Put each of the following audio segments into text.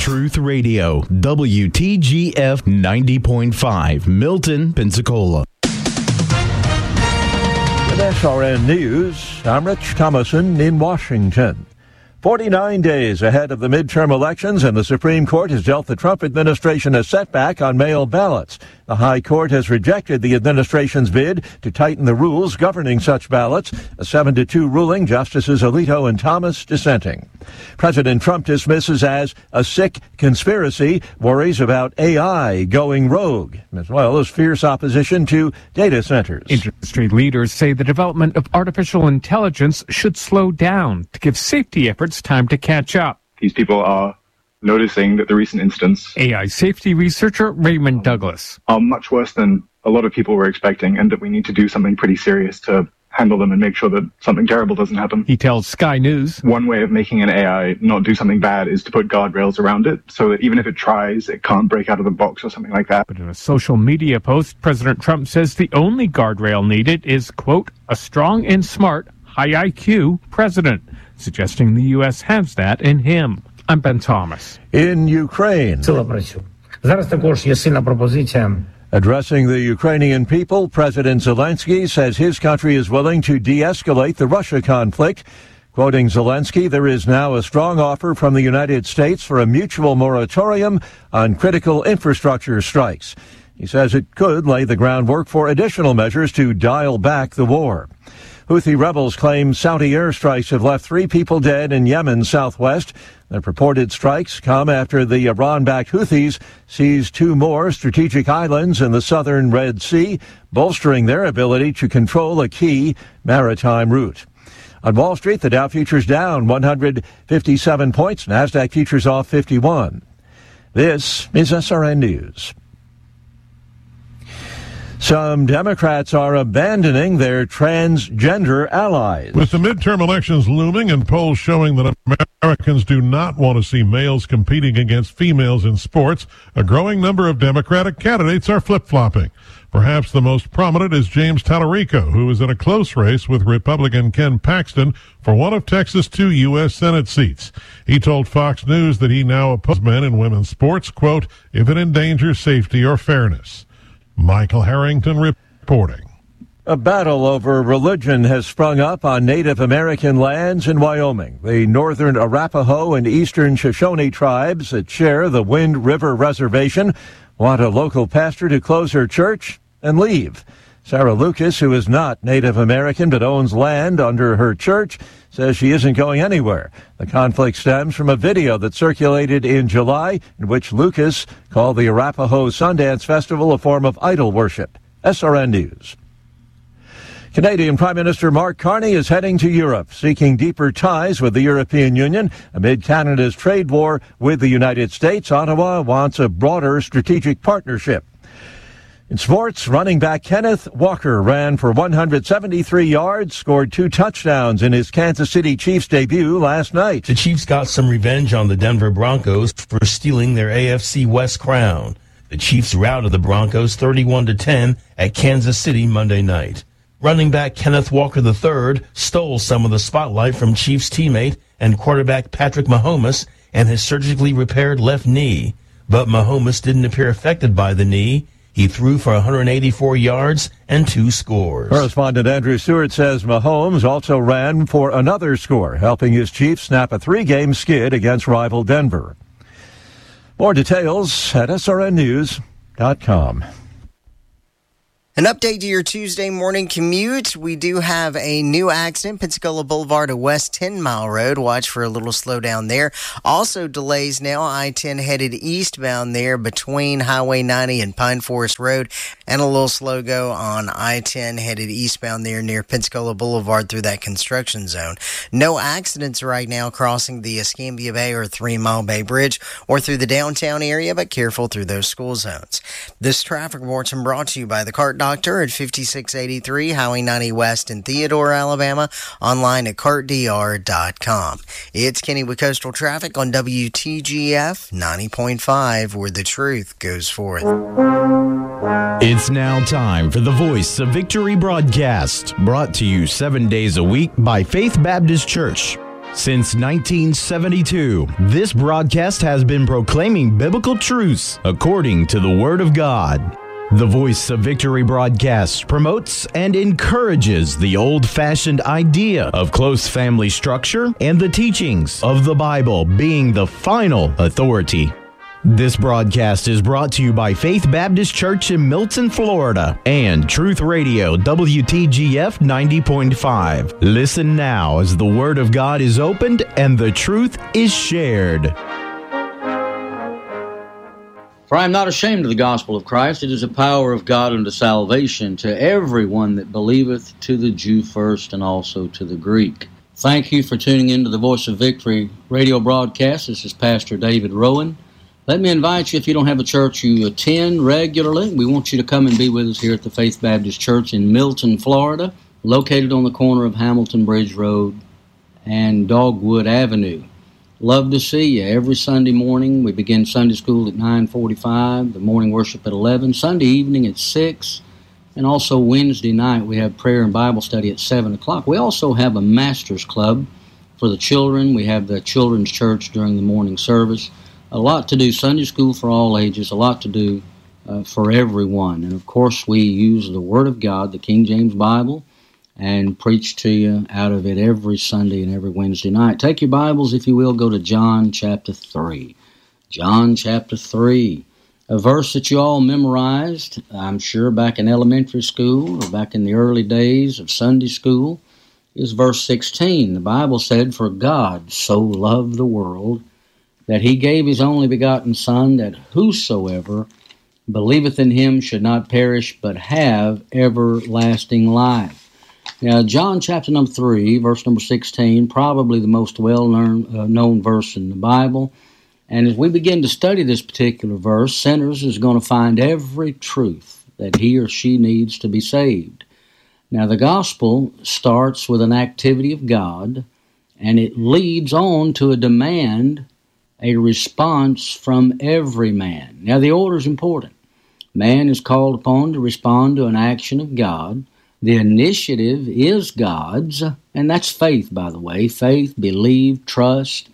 Truth Radio, WTGF 90.5, Milton, Pensacola. With SRN News, I'm Rich Thomason in Washington. 49 days ahead of the midterm elections, and the Supreme Court has dealt the Trump administration a setback on mail ballots. The High Court has rejected the administration's bid to tighten the rules governing such ballots. A 7-2 ruling, Justices Alito and Thomas dissenting. President Trump dismisses as a sick conspiracy worries about AI going rogue, as well as fierce opposition to data centers. Industry leaders say the development of artificial intelligence should slow down to give safety efforts time to catch up. These people are noticing that the recent incidents, AI safety researcher Raymond Douglas, are much worse than a lot of people were expecting, and that we need to do something pretty serious to handle them and make sure that something terrible doesn't happen. He tells Sky News, one way of making an AI not do something bad is to put guardrails around it so that even if it tries, it can't break out of the box or something like that. But in a social media post, President Trump says the only guardrail needed is, quote, a strong and smart, high IQ president, suggesting the U.S. has that in him. I'm Ben Thomas. In Ukraine. Addressing the Ukrainian people, President Zelensky says his country is willing to de-escalate the Russia conflict. Quoting Zelensky, there is now a strong offer from the United States for a mutual moratorium on critical infrastructure strikes. He says it could lay the groundwork for additional measures to dial back the war. Houthi rebels claim Saudi airstrikes have left 3 people dead in Yemen's southwest. The purported strikes come after the Iran-backed Houthis seized 2 more strategic islands in the southern Red Sea, bolstering their ability to control a key maritime route. On Wall Street, the Dow futures down 157 points, NASDAQ futures off 51. This is SRN News. Some Democrats are abandoning their transgender allies. With the midterm elections looming and polls showing that Americans do not want to see males competing against females in sports, a growing number of Democratic candidates are flip-flopping. Perhaps the most prominent is James Tallarico, who is in a close race with Republican Ken Paxton for one of Texas' 2 U.S. Senate seats. He told Fox News that he now opposes men and women's sports, quote, if it endangers safety or fairness. Michael Harrington reporting. A battle over religion has sprung up on Native American lands in Wyoming. The northern Arapaho and eastern Shoshone tribes that share the Wind River Reservation want a local pastor to close her church and leave. Sarah Lucas, who is not Native American but owns land under her church, says she isn't going anywhere. The conflict stems from a video that circulated in July in which Lucas called the Arapaho Sundance Festival a form of idol worship. SRN News. Canadian Prime Minister Mark Carney is heading to Europe, seeking deeper ties with the European Union. Amid Canada's trade war with the United States, Ottawa wants a broader strategic partnership. In sports, running back Kenneth Walker ran for 173 yards, scored 2 touchdowns in his Kansas City Chiefs debut last night. The Chiefs got some revenge on the Denver Broncos for stealing their AFC West crown. The Chiefs routed the Broncos 31-10 at Kansas City Monday night. Running back Kenneth Walker III stole some of the spotlight from Chiefs teammate and quarterback Patrick Mahomes and his surgically repaired left knee. But Mahomes didn't appear affected by the knee. He threw for 184 yards and 2 scores. Correspondent Andrew Stewart says Mahomes also ran for another score, helping his Chiefs snap a 3-game skid against rival Denver. More details at srnnews.com. An update to your Tuesday morning commute. We do have a new accident, Pensacola Boulevard to West 10 Mile Road. Watch for a little slowdown there. Also delays now, I-10 headed eastbound there between Highway 90 and Pine Forest Road. And a little slow go on I-10 headed eastbound there near Pensacola Boulevard through that construction zone. No accidents right now crossing the Escambia Bay or 3 Mile Bay Bridge or through the downtown area, but careful through those school zones. This traffic bulletin brought to you by the CART Doctor at 5683 Highway 90 West in Theodore, Alabama. Online at cartdr.com. It's Kenny with Coastal Traffic on WTGF 90.5, where the truth goes forth. It's now time for the Voice of Victory broadcast, brought to you 7 days a week by Faith Baptist Church. Since 1972, this broadcast has been proclaiming biblical truths according to the Word of God. The Voice of Victory broadcast promotes and encourages the old-fashioned idea of close family structure and the teachings of the Bible being the final authority. This broadcast is brought to you by Faith Baptist Church in Milton, Florida, and Truth Radio WTGF 90.5. Listen now as the Word of God is opened and the truth is shared. For I am not ashamed of the gospel of Christ. It is the power of God unto salvation to everyone that believeth, to the Jew first and also to the Greek. Thank you for tuning in to the Voice of Victory radio broadcast. This is Pastor David Rowan. Let me invite you, if you don't have a church you attend regularly, we want you to come and be with us here at the Faith Baptist Church in Milton, Florida, located on the corner of Hamilton Bridge Road and Dogwood Avenue. Love to see you every Sunday morning. We begin Sunday school at 9:45, the morning worship at 11, Sunday evening at 6, and also Wednesday night we have prayer and Bible study at 7 o'clock. We also have a Master's Club for the children. We have the Children's Church during the morning service. A lot to do, Sunday school for all ages, a lot to do for everyone. And of course we use the Word of God, the King James Bible, and preach to you out of it every Sunday and every Wednesday night. Take your Bibles, if you will, go to John chapter 3. John chapter 3, a verse that you all memorized, I'm sure, back in elementary school or back in the early days of Sunday school, is verse 16. The Bible said, "For God so loved the world, that he gave his only begotten Son, that whosoever believeth in him should not perish, but have everlasting life." Now, John chapter number 3, verse number 16, probably the most well-known verse in the Bible. And as we begin to study this particular verse, sinners is going to find every truth that he or she needs to be saved. Now, the gospel starts with an activity of God, and it leads on to a demand, a response from every man. Now, the order is important. Man is called upon to respond to an action of God. The initiative is God's, and that's faith, by the way. Faith, believe, trust,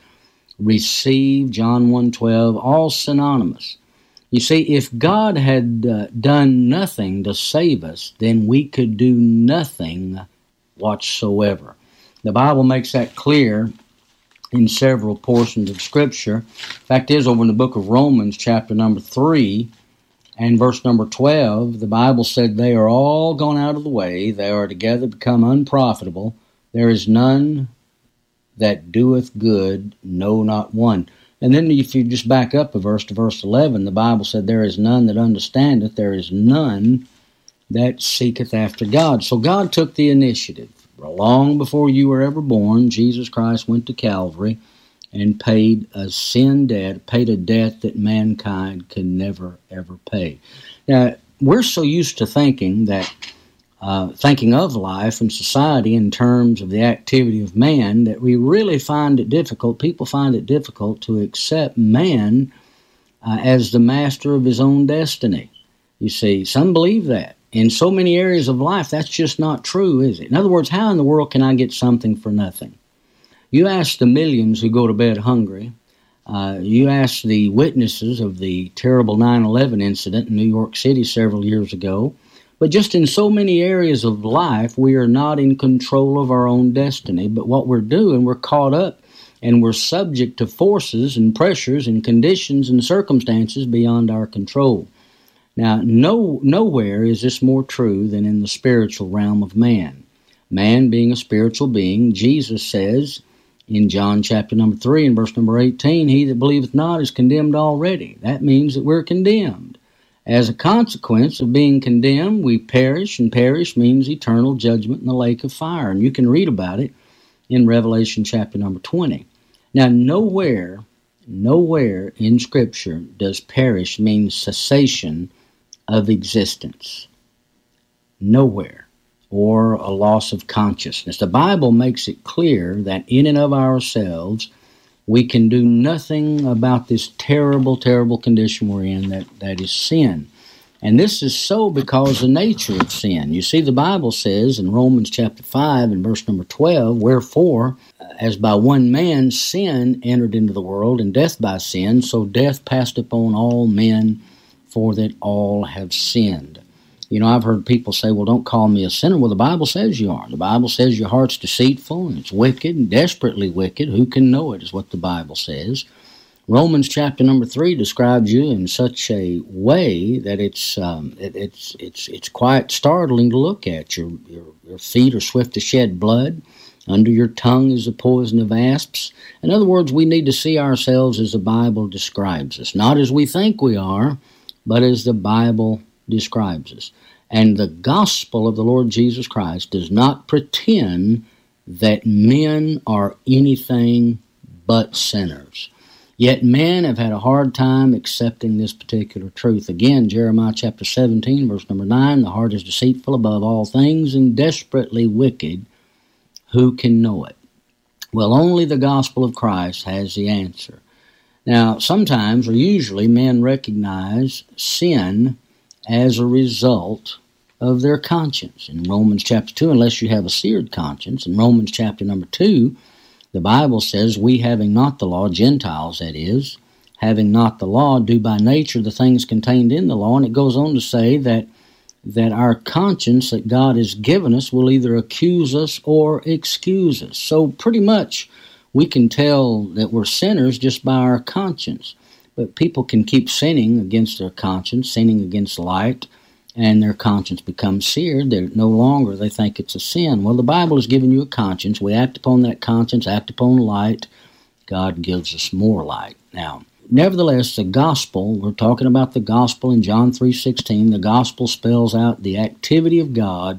receive, John 1:12, all synonymous. You see, if God had done nothing to save us, then we could do nothing whatsoever. The Bible makes that clear in several portions of Scripture. Fact is, over in the book of Romans, chapter number 3, and verse number 12, the Bible said, "They are all gone out of the way, they are together become unprofitable, there is none that doeth good, no, not one." And then if you just back up a verse to verse 11, the Bible said, "There is none that understandeth, there is none that seeketh after God." So God took the initiative. Long before you were ever born, Jesus Christ went to Calvary and paid a sin debt, paid a debt that mankind could never, ever pay. Now, we're so used to thinking of life and society in terms of the activity of man that we really find it difficult, people find it difficult to accept man as the master of his own destiny. You see, some believe that. In so many areas of life, that's just not true, is it? In other words, how in the world can I get something for nothing? You ask the millions who go to bed hungry. You ask the witnesses of the terrible 9/11 incident in New York City several years ago. But just in so many areas of life, we are not in control of our own destiny. But what we're doing, we're caught up and we're subject to forces and pressures and conditions and circumstances beyond our control. Now, nowhere is this more true than in the spiritual realm of man. Man being a spiritual being, Jesus says in John chapter number 3 and verse number 18, "He that believeth not is condemned already." That means that we're condemned. As a consequence of being condemned, we perish, and perish means eternal judgment in the lake of fire. And you can read about it in Revelation chapter number 20. Now, nowhere in Scripture does perish mean cessation of existence. Nowhere. Or a loss of consciousness. The Bible makes it clear that in and of ourselves, we can do nothing about this terrible, terrible condition we're in, that is sin. And this is so because the nature of sin. You see, the Bible says in Romans chapter 5 and verse number 12, wherefore, as by one man sin entered into the world, and death by sin, so death passed upon all men, for that all have sinned. You know, I've heard people say, well, don't call me a sinner. Well, the Bible says you are. The Bible says your heart's deceitful, and it's wicked, and desperately wicked. Who can know it, is what the Bible says. Romans chapter number 3 describes you in such a way that it's quite startling to look at. Your feet are swift to shed blood. Under your tongue is the poison of asps. In other words, we need to see ourselves as the Bible describes us. Not as we think we are, but as the Bible describes us. And the gospel of the Lord Jesus Christ does not pretend that men are anything but sinners. Yet men have had a hard time accepting this particular truth. Again, Jeremiah chapter 17, verse number 9, the heart is deceitful above all things and desperately wicked. Who can know it? Well, only the gospel of Christ has the answer. Now, sometimes, or usually, men recognize sin as a result of their conscience. In Romans chapter 2, unless you have a seared conscience, in Romans chapter number 2, the Bible says, we having not the law, Gentiles that is, having not the law, do by nature the things contained in the law. And it goes on to say that our conscience that God has given us will either accuse us or excuse us. So pretty much we can tell that we're sinners just by our conscience. But people can keep sinning against their conscience, sinning against light, and their conscience becomes seared. They're no longer, they think it's a sin. Well, the Bible has given you a conscience. We act upon that conscience, act upon light. God gives us more light. Now, nevertheless, the gospel, we're talking about the gospel in John 3:16. The gospel spells out the activity of God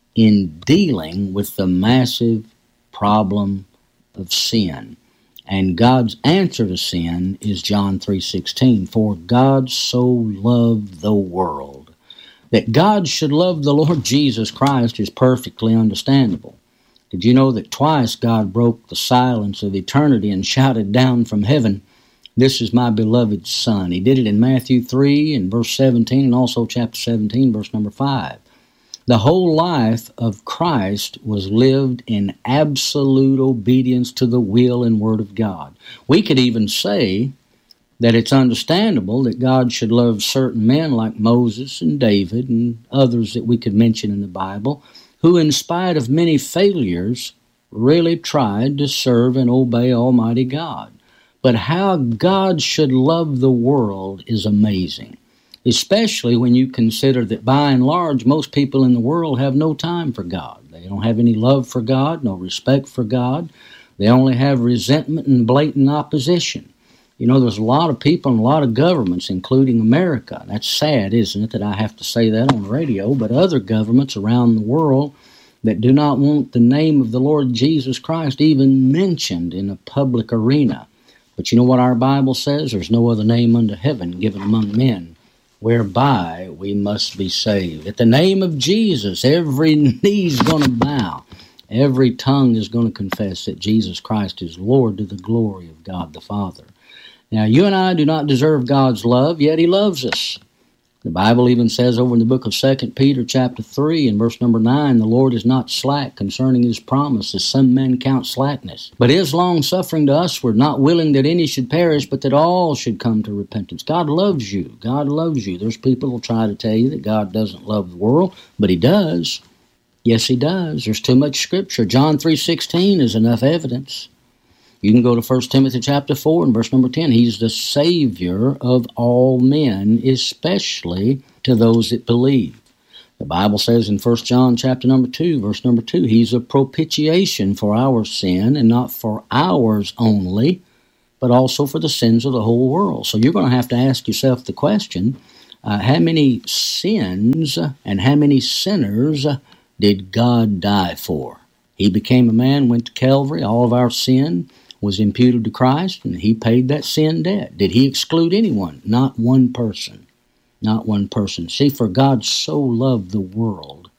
in dealing with the massive problem of sin. And God's answer to sin is John 3:16. For God so loved the world. That God should love the Lord Jesus Christ is perfectly understandable. Did you know that twice God broke the silence of eternity and shouted down from heaven, this is my beloved Son? He did it in Matthew 3 and verse 17 and also chapter 17, verse number 5. The whole life of Christ was lived in absolute obedience to the will and word of God. We could even say that it's understandable that God should love certain men like Moses and David and others that we could mention in the Bible, who in spite of many failures really tried to serve and obey Almighty God. But how God should love the world is amazing, especially when you consider that by and large most people in the world have no time for God. They don't have any love for God, no respect for God. They only have resentment and blatant opposition. You know, there's a lot of people and a lot of governments, including America. That's sad, isn't it, that I have to say that on the radio, but other governments around the world that do not want the name of the Lord Jesus Christ even mentioned in a public arena. But you know what our Bible says? There's no other name under heaven given among men whereby we must be saved. At the name of Jesus, every knee's going to bow. Every tongue is going to confess that Jesus Christ is Lord to the glory of God the Father. Now, you and I do not deserve God's love, yet He loves us. The Bible even says over in the book of 2 Peter chapter 3 and verse number 9, the Lord is not slack concerning His promise, as some men count slackness, but is long-suffering to us. We're not willing that any should perish, but that all should come to repentance. God loves you. God loves you. There's people who will try to tell you that God doesn't love the world, but He does. Yes, He does. There's too much Scripture. John 3:16 is enough evidence. You can go to 1 Timothy chapter 4 and verse number 10. He's the Savior of all men, especially to those that believe. The Bible says in 1 John chapter number 2, verse number 2, He's a propitiation for our sin, and not for ours only, but also for the sins of the whole world. So you're going to have to ask yourself the question, how many sins and how many sinners did God die for? He became a man, went to Calvary, all of our sin was imputed to Christ, and He paid that sin debt. Did He exclude anyone? Not one person. Not one person. See, for God so loved the world,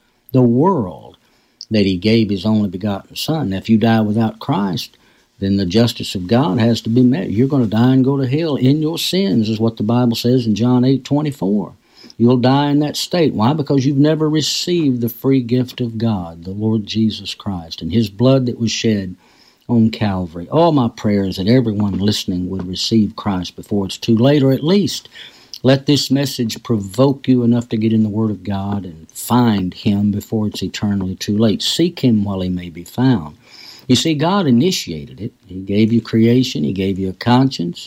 that He gave His only begotten Son. Now, if you die without Christ, then the justice of God has to be met. You're going to die and go to hell in your sins, is what the Bible says in John 8:24. You'll die in that state. Why? Because you've never received the free gift of God, the Lord Jesus Christ, and His blood that was shed on Calvary. All my prayers that everyone listening would receive Christ before it's too late, or at least let this message provoke you enough to get in the Word of God and find Him before it's eternally too late. Seek Him while He may be found. You see, God initiated it. He gave you creation. He gave you a conscience.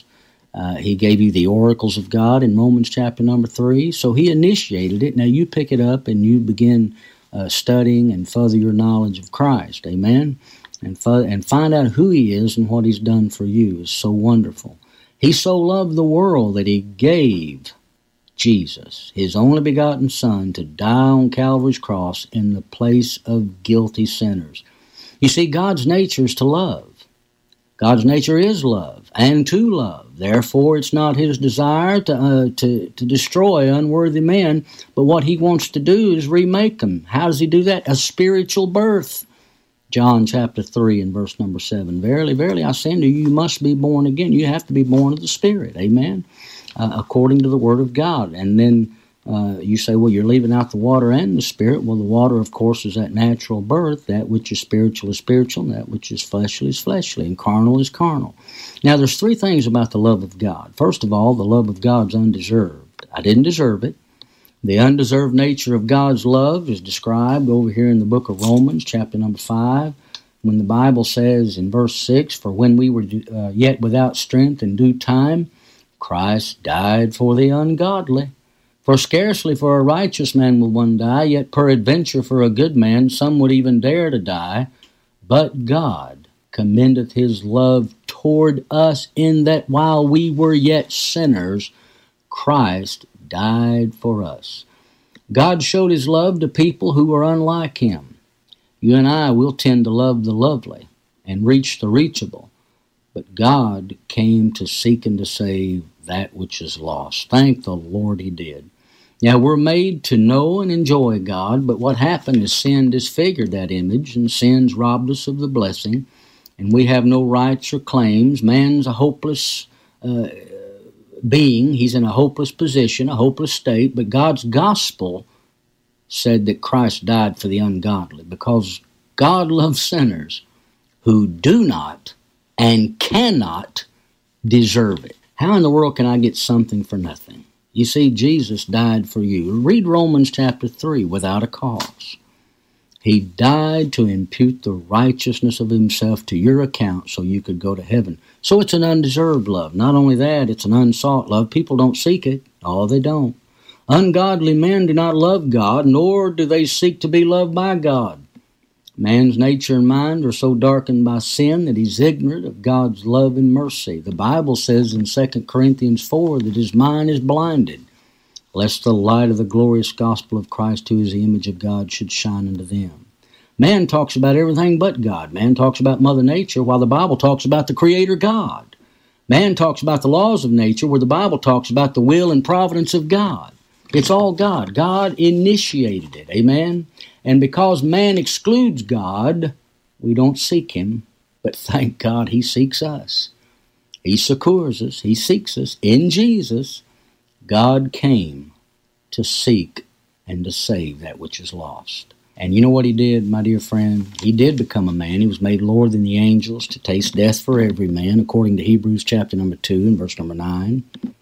He gave you the oracles of God in Romans chapter number 3. So He initiated it. Now you pick it up and you begin studying and further your knowledge of Christ. Amen? And find out who He is and what He's done for you is so wonderful. He so loved the world that He gave Jesus, His only begotten Son, to die on Calvary's cross in the place of guilty sinners. You see, God's nature is to love. God's nature is love and to love. Therefore, it's not His desire to destroy unworthy men, but what He wants to do is remake them. How does He do that? A spiritual birth. John chapter 3 and verse number 7. Verily, verily, I say unto you, you must be born again. You have to be born of the Spirit. Amen? According to the Word of God. And then you say, well, you're leaving out the water and the Spirit. Well, the water, of course, is that natural birth. That which is spiritual, and that which is fleshly, and carnal is carnal. Now, there's three things about the love of God. First of all, the love of God's undeserved. I didn't deserve it. The undeserved nature of God's love is described over here in the book of Romans, chapter number 5, when the Bible says in verse 6, for when we were yet without strength in due time, Christ died for the ungodly. For scarcely for a righteous man will one die, yet peradventure for a good man some would even dare to die. But God commendeth His love toward us in that while we were yet sinners, Christ died for us. God showed His love to people who were unlike Him. You and I will tend to love the lovely and reach the reachable. But God came to seek and to save that which is lost. Thank the Lord He did. Now, we're made to know and enjoy God, but what happened is sin disfigured that image, and sin's robbed us of the blessing, and we have no rights or claims. Man's a hopeless being. He's in a hopeless position, a hopeless state, but God's gospel said that Christ died for the ungodly, because God loves sinners who do not and cannot deserve it. How in the world can I get something for nothing? You see, Jesus died for you. Read Romans chapter 3 without a cause. He died to impute the righteousness of Himself to your account so you could go to heaven. So it's an undeserved love. Not only that, it's an unsought love. People don't seek it. Oh, they don't. Ungodly men do not love God, nor do they seek to be loved by God. Man's nature and mind are so darkened by sin that he's ignorant of God's love and mercy. The Bible says in 2 Corinthians 4 that his mind is blinded, lest the light of the glorious gospel of Christ, who is the image of God, should shine unto them. Man talks about everything but God. Man talks about Mother Nature, while the Bible talks about the Creator God. Man talks about the laws of nature, where the Bible talks about the will and providence of God. It's all God. God initiated it. Amen? And because man excludes God, we don't seek Him. But thank God He seeks us. He succors us. He seeks us. In Jesus, God came to seek and to save that which is lost. And you know what He did, my dear friend? He did become a man. He was made lower than the angels to taste death for every man, according to Hebrews chapter number 2 and verse number 9.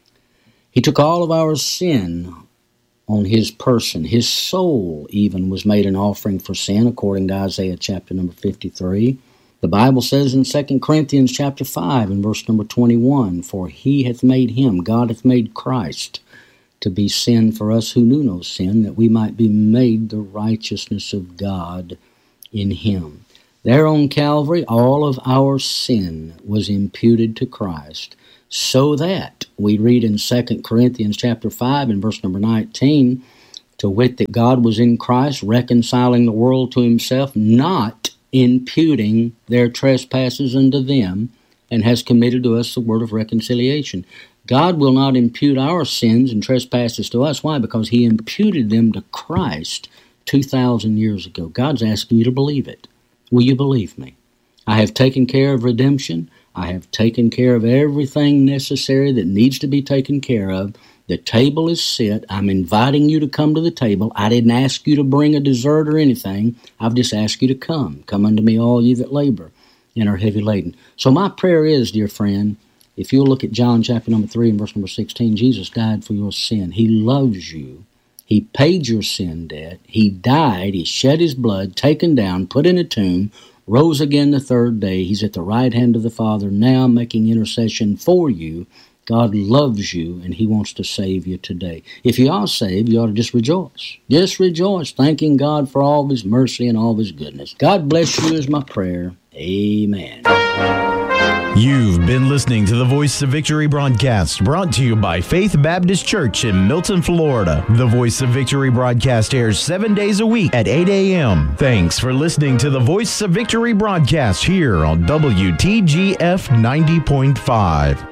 He took all of our sin on His person. His soul even was made an offering for sin, according to Isaiah chapter number 53. The Bible says in 2 Corinthians chapter 5 and verse number 21, for He hath made Him, God hath made Christ, to be sin for us who knew no sin, that we might be made the righteousness of God in Him. There on Calvary, all of our sin was imputed to Christ, so that we read in 2 Corinthians chapter 5 and verse number 19, to wit, that God was in Christ reconciling the world to Himself, not imputing their trespasses unto them, and has committed to us the word of reconciliation. God will not impute our sins and trespasses to us. Why? Because He imputed them to Christ 2,000 years ago. God's asking you to believe it. Will you believe me? I have taken care of redemption. I have taken care of everything necessary that needs to be taken care of The table is set. I'm inviting you to come to the table. I didn't ask you to bring a dessert or anything. I've just asked you to come. Come unto me, all ye that labor and are heavy laden. So my prayer is, dear friend, if you'll look at John chapter number 3 and verse number 16, Jesus died for your sin. He loves you. He paid your sin debt. He died. He shed his blood, taken down, put in a tomb, rose again the third day. He's at the right hand of the Father now, making intercession for you. God loves you, and he wants to save you today. If you are saved, you ought to just rejoice. Just rejoice, thanking God for all of his mercy and all of his goodness. God bless you is my prayer. Amen. You've been listening to the Voice of Victory broadcast, brought to you by Faith Baptist Church in Milton, Florida. The Voice of Victory broadcast airs 7 days a week at 8 a.m. Thanks for listening to the Voice of Victory broadcast here on WTGF 90.5.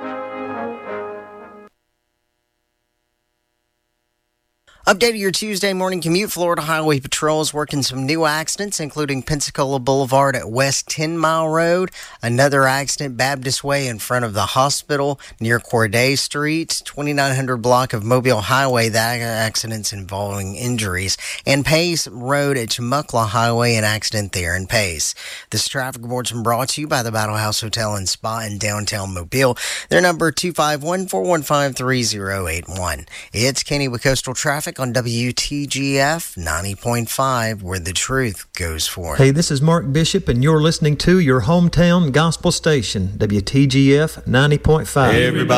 Updating your Tuesday morning commute, Florida Highway Patrol is working some new accidents, including Pensacola Boulevard at West 10 Mile Road, another accident Baptist Way in front of the hospital near Corday Street, 2900 block of Mobile Highway, that accident's involving injuries, and Pace Road at Chumuckla Highway, an accident there in Pace. This traffic report's brought to you by the Battle House Hotel and Spa in downtown Mobile. Their number 251-415-3081. It's Kenny with Coastal Traffic on WTGF 90.5, where the truth goes forth. Hey, this is Mark Bishop, and you're listening to your hometown gospel station, WTGF 90.5. Everybody